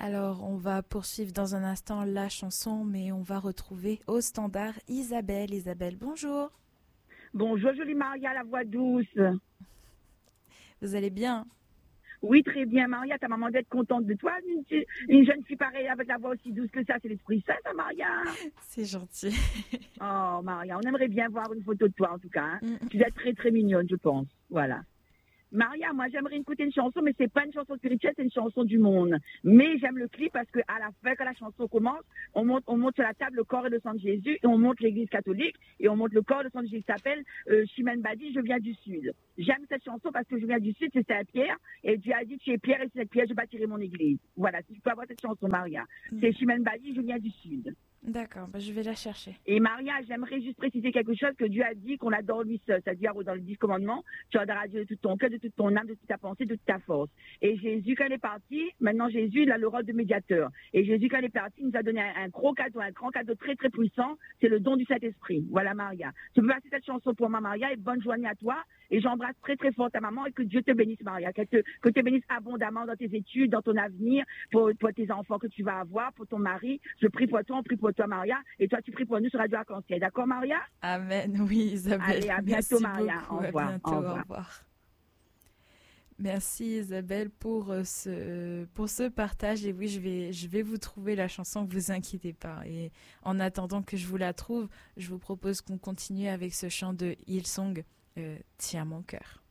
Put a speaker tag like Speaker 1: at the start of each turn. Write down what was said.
Speaker 1: Alors, on va poursuivre dans un instant la chanson, mais on va retrouver au standard Isabelle. Isabelle, bonjour.
Speaker 2: Bonjour, jolie Maria, la voix douce.
Speaker 1: Vous allez bien?
Speaker 2: Oui, très bien, Maria. Ta maman doit être contente de toi. Une jeune fille pareille avec la voix aussi douce que ça, c'est l'Esprit Saint, ça, Maria.
Speaker 1: C'est gentil.
Speaker 2: Oh, Maria, on aimerait bien voir une photo de toi, en tout cas. Hein.
Speaker 1: Mm.
Speaker 2: Tu dois être très, très mignonne, je pense. Voilà. Maria, moi j'aimerais écouter une chanson, mais c'est pas une chanson spirituelle, c'est une chanson du monde. Mais j'aime le clip parce que à la fin, quand la chanson commence, on monte sur la table le corps et le sang de Jésus, et on monte l'église catholique, et on monte le corps et le sang de Jésus qui s'appelle Chimène Badi, je viens du Sud. J'aime cette chanson parce que je viens du Sud, c'est Saint-Pierre, et Dieu a dit, tu es Pierre, et c'est cette pierre, je bâtirai mon église. Voilà, si tu peux avoir cette chanson, Maria. C'est Chimène Badi, je viens du Sud.
Speaker 1: D'accord, je vais la chercher.
Speaker 2: Et Maria, j'aimerais juste préciser quelque chose que Dieu a dit qu'on adore lui seul. C'est-à-dire dans les 10 commandements, tu adoreras Dieu de tout ton cœur, de toute ton âme, de toute ta pensée, de toute ta force. Et Jésus, quand il est parti, maintenant Jésus, il a le rôle de médiateur. Et Jésus, quand il est parti, il nous a donné un gros cadeau, un grand cadeau très très puissant. C'est le don du Saint-Esprit. Voilà Maria. Tu peux passer cette chanson pour moi Maria et bonne journée à toi. Et j'embrasse très très fort ta maman et que Dieu te bénisse Maria. Que te bénisse abondamment dans tes études, dans ton avenir, pour tes enfants que tu vas avoir, pour ton mari. Je prie pour toi, on prie pour toi Maria. Et toi, tu pries pour nous sur Radio Arc-en-Ciel. D'accord, Maria?
Speaker 1: Amen. Oui, Isabelle.
Speaker 2: Allez, à bientôt,
Speaker 1: Merci
Speaker 2: Maria.
Speaker 1: beaucoup.
Speaker 2: Au revoir.
Speaker 1: À bientôt. Au revoir. Merci, Isabelle, pour ce partage. Et oui, je vais vous trouver la chanson, vous inquiétez pas. Et en attendant que je vous la trouve, je vous propose qu'on continue avec ce chant de Hillsong, Tiens mon cœur.